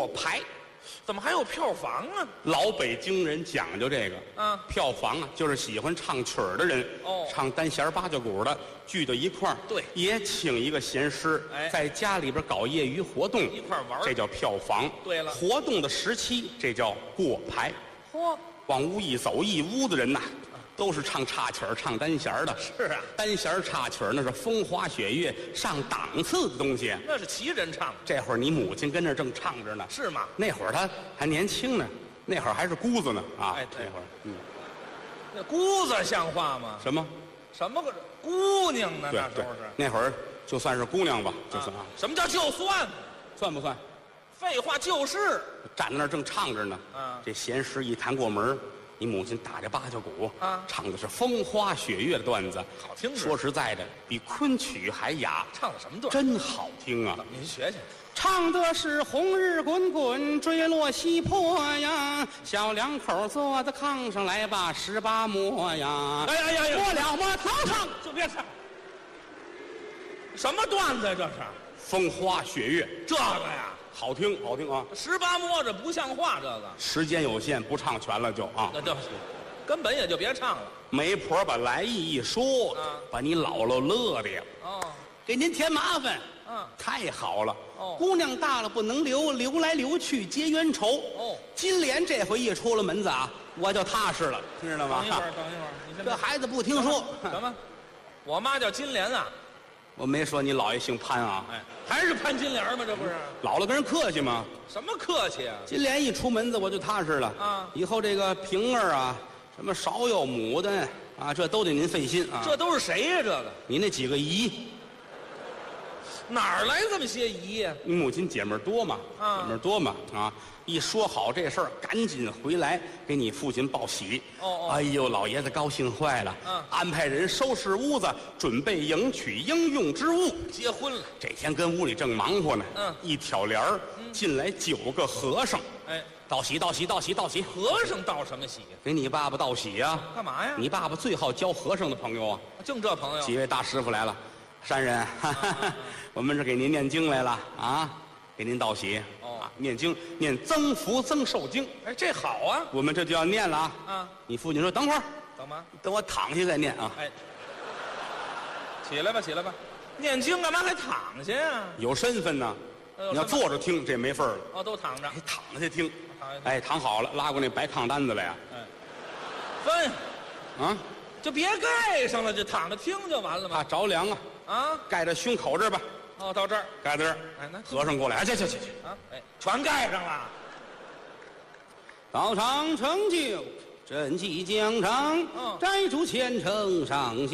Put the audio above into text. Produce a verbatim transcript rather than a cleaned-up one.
过牌。 怎么还有票房啊？ 老北京人讲究这个， 嗯票房啊，就是喜欢唱曲儿的人， 哦唱单弦八角鼓的，聚到一块儿， 对也请一个弦师， 哎在家里边搞业余活动， 一块儿玩儿这叫票房。 对了活动的时期，这叫过牌。 嚯， 往屋一走，一屋子人呐，都是唱插曲儿、唱单弦儿的。 是啊， 单弦儿插曲儿那是风花雪月、上档次的东西。 那是旗人唱的， 这会儿你母亲跟那儿正唱着呢， 是吗？ 那会儿她还年轻呢，那会儿还是姑子呢啊。 哎对那会儿，嗯， 那姑子像话吗？ 什么？ 什么个姑娘呢？ 对对那时候是， 那会儿就算是姑娘吧，就算啊， 什么叫就算？ 算不算？ 废话就是。 站在那儿正唱着呢， 啊这弦师一弹过门，你母亲打着八角鼓， 啊唱的是风花雪月的段子， 好听着说实在的，比昆曲还雅， 唱的什么段？ 真好听啊！ 您学学。 唱的是红日滚滚，坠落西坡呀，小两口坐在炕上来吧，十八摸呀， 哎呀呀呀！ 摸了摸头上， 就别唱。什么段子呀？这是风花雪月， 这个呀？ 好听好听啊！ 十八摸着不像话，这个时间有限，不唱全了就啊。 那就是，根本也就别唱了。 媒婆把来意一说， 啊把你姥姥乐的呀， 哦， 给您添麻烦。 嗯太好了。 哦姑娘大了不能留，留来留去结冤仇。 哦金莲这回一出了门子啊，我就踏实了，知道吗？ 等一会儿，等一会儿，你先这孩子不听说。 什么？我妈叫金莲啊， 我没说你姥爷姓潘啊。 哎，还是潘金莲吗？这不是姥姥跟人客气吗？ 什么客气啊？ 金莲一出门子我就踏实了啊以后这个平儿啊，什么芍药、牡丹啊，这都得您费心啊。 这都是谁呀？这个你那几个姨， 哪儿来这么些姨呀？ 你母亲姐们儿多嘛？ 啊姐们儿多嘛？啊！一说好这事儿，赶紧回来给你父亲报喜。 哦哦哎呦，老爷子高兴坏了。 嗯安排人收拾屋子，准备迎娶应用之物。 结婚了？ 这天跟屋里正忙活呢。 嗯一挑帘儿进来九个和尚， 哎， 道喜道喜道喜道喜， 和尚道什么喜呀？ 给你爸爸道喜呀、 干嘛呀？ 你爸爸最好交和尚的朋友啊。 净这朋友？ 几位大师傅来了，山人，哈哈哈，我们是给您念经来了啊，给您道喜。 哦啊，念经念增福增寿经， 哎，这好啊！ 我们这就要念了啊。 啊， 你父亲说等会儿， 干嘛？ 等我躺下再念啊。 哎，起来吧，起来吧！念经干嘛还躺下呀？ 有身份呢，你要哎呦身份坐着听这没份儿了， 哦，都躺着。 得躺下听。 躺下哎，躺好了，拉过那白炕单子来呀。 哎，分啊， 就别盖上了，就躺着听就完了怕嘛。 着凉啊， 啊， 盖在胸口这儿吧， 哦，到这儿， 盖在这儿。 哎，那和尚过来，哎，去去去去， 啊，哎，全盖上了。 道场成就，赈济疆场， 嗯摘除前程上下。